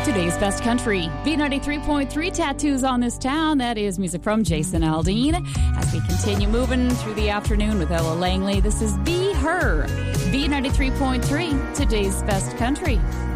Today's Best Country. B93.3 Tattoos on This Town. That is music from Jason Aldean. As we continue moving through the afternoon with Ella Langley, this is Be Her. B93.3, today's Best Country.